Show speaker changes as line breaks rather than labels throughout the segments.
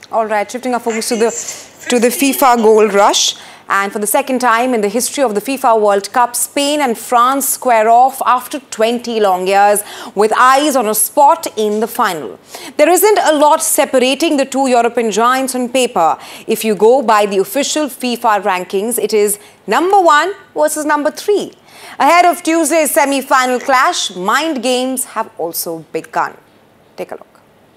All right, shifting our focus to the FIFA gold rush. And for the second time in the history of the FIFA World Cup, Spain and France square off after 20 long years with eyes on a spot in the final. There isn't a lot separating the two European giants on paper. If you go by the official FIFA rankings, it is number 1 versus number 3. Ahead of Tuesday's semi-final clash, mind games have also begun. Take a look.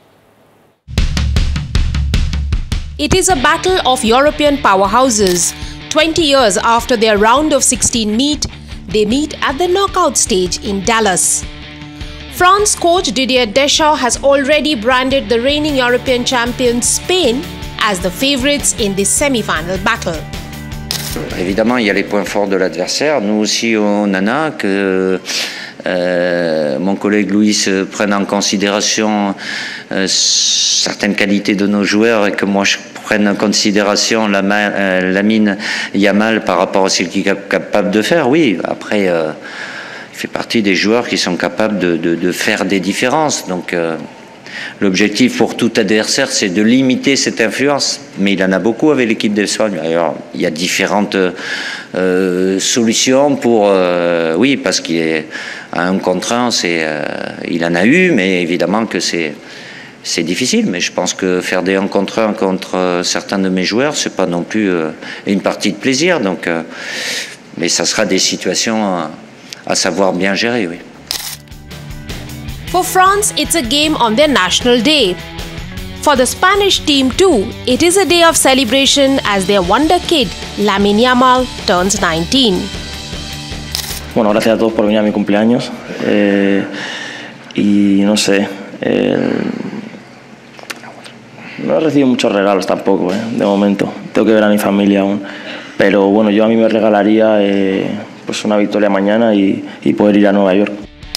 It is a battle of European powerhouses. 20 years after their round of 16 meet, they meet at the knockout stage in Dallas. France coach Didier Deschamps has already branded the reigning European champions Spain as the favourites in this semi-final battle.
Évidemment, il y a les points forts de l'adversaire. Nous aussi, on en a que mon collègue Luis prenne en considération certaines qualités de nos joueurs et que moi je prenne en considération Lamine Yamal par rapport à ce qu'il est capable de faire. Oui, après, il fait partie des joueurs qui sont capables de faire des différences. Donc, l'objectif pour tout adversaire, c'est de limiter cette influence. Mais il en a beaucoup avec l'équipe d'Espagne. D'ailleurs, il y a différentes solutions pour... oui, parce qu'il est à 1 contre 1, il en a eu, mais évidemment que c'est difficile. Mais je pense que faire des 1 contre 1 contre certains de mes joueurs, c'est pas non plus une partie de plaisir. Donc, mais ça sera des situations à savoir bien gérer, oui.
For France, it's a game on their national day. For the Spanish team too, it is a day of celebration as their wonder kid, Lamine Yamal, turns 19.
Bueno, gracias a todos por venir a mi cumpleaños. Y no sé, no he recibido muchos regalos tampoco, de momento. Tengo que ver a mi familia aún. Pero bueno, yo a mí me regalaría pues una victoria mañana y poder ir a Nueva York.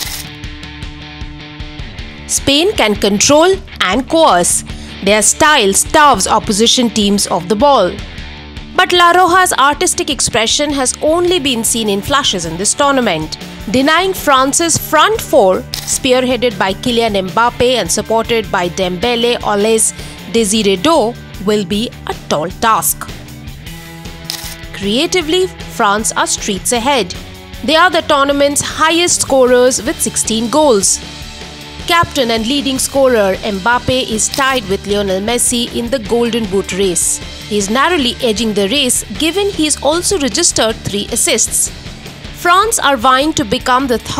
Spain can control and coerce. Their style starves opposition teams of the ball. But La Roja's artistic expression has only been seen in flashes in this tournament. Denying France's front four, spearheaded by Kylian Mbappe and supported by Dembele, Olise, Désiré Doué, will be a tall task. Creatively, France are streets ahead. They are the tournament's highest scorers with 16 goals. Captain and leading scorer Mbappe is tied with Lionel Messi in the Golden Boot race. He is narrowly edging the race given he has also registered 3 assists. France are vying to become the